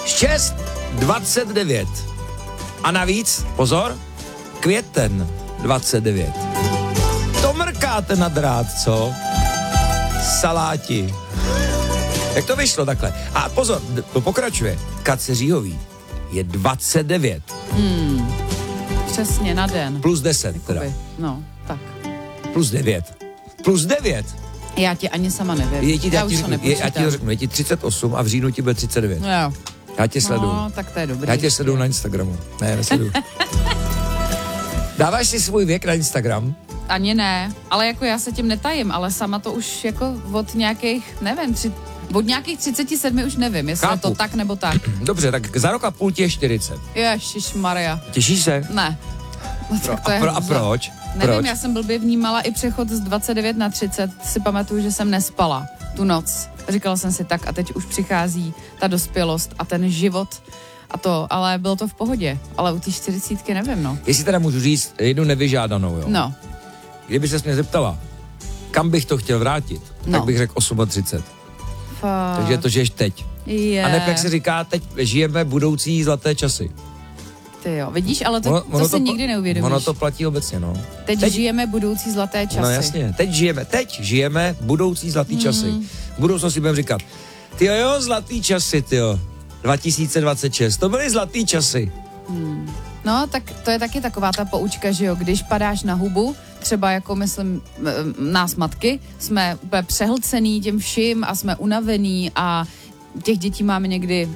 6,29. A navíc, pozor, květen 29. To mrkáte na drát, co? Saláti. Jak to vyšlo takhle? A pozor, to pokračuje. Kaceříhový je 29. Přesně, na den. Plus 10 teda. No, tak. Plus 9. Plus 9. Já ti ani sama nevím. Já už to nepočítám. Já ti to řeknu, je ti 38 a v říjnu ti bude 39. Jo. Já tě sleduju. No, tak to je dobrý. Já tě sleduju na Instagramu. Ne, nesleduju. Dáváš si svůj věk na Instagram? Ani ne, ale jako já se tím netajím, ale sama to už jako od nějakých, nevím, od nějakých 37 už nevím, jestli je to tak nebo tak. Dobře, tak za rok a půl ti je 40. Ježišmarja. Těšíš se? Ne. No, a proč? Nevím, proč? Já jsem blbě vnímala i přechod z 29 na 30, si pamatuju, že jsem nespala tu noc. Říkala jsem si tak a teď už přichází ta dospělost a ten život a to, ale bylo to v pohodě. Ale u té 40 nevím, no. Jestli teda můžu říct jednu nevyžádanou, jo? No. Kdyby ses mě zeptala, kam bych to chtěl vrátit, tak bych řekl 38. Fakt. Takže to žiješ teď. Yeah. A ne, jak se říká, teď žijeme budoucí zlaté časy. Ty jo, vidíš, ale to si nikdy neuvědomíš. Ono to platí obecně, no. Teď žijeme budoucí zlaté časy. No jasně, teď žijeme budoucí zlatý časy. V budoucnosti budeme říkat, tyjo, zlatý časy, tyjo, 2026, to byly zlatý časy. No, tak to je taky taková ta poučka, že jo, když padáš na hubu, třeba jako myslím nás matky, jsme úplně přehlcený tím vším a jsme unavený a těch dětí máme někdy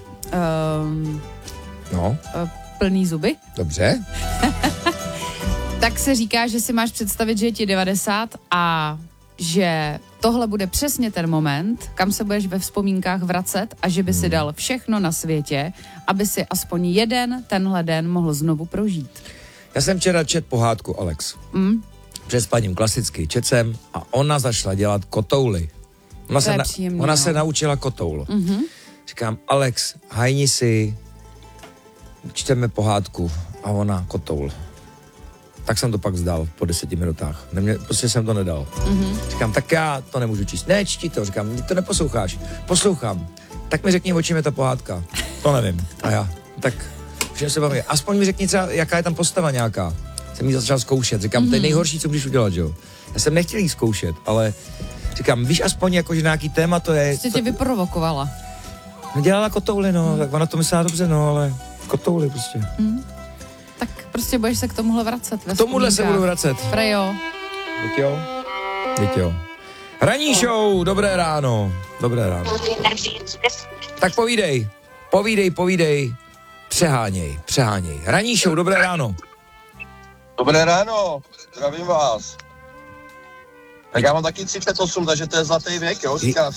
plný zuby. Dobře. Tak se říká, že si máš představit, že je ti 90 a že tohle bude přesně ten moment, kam se budeš ve vzpomínkách vracet a že by si dal všechno na světě, aby si aspoň jeden tenhle den mohl znovu prožít. Já jsem včera čet pohádku, Alex. Před spaním klasicky čecem a ona začala dělat kotouly. Ona se naučila kotoul. Říkám, Alex, hajni si, čteme pohádku a ona kotoul. Tak jsem to pak vzdal po 10 minutách. Prostě jsem to nedal. Říkám, tak já to nemůžu číst. Ne, čti to. Říkám, ty to neposloucháš. Poslouchám. Tak mi řekni, o čem je ta pohádka. To nevím. A já, tak všem se baví. Aspoň mi řekni třeba, jaká je tam postava nějaká. Jsem jí začal zkoušet. Říkám, to je nejhorší, co můžeš udělat, jo. Já jsem nechtěl jí zkoušet, ale říkám, víš aspoň jako, že nějaký téma to je. Prostě tě vyprovokovala. No dělala kotouly, no, tak ona to myslela dobře, no, ale kotouly prostě. Tak prostě budeš se k tomuhle vracet. K tomuhle se budu vracet. Prejo. Teď jo. Ranní show, dobré ráno. Dobré ráno. Tak povídej. Přeháněj. Ranní show, dobré ráno. Dobré ráno, zdravím vás. Tak já mám taky 38, takže to je zlatý věk, jo, říká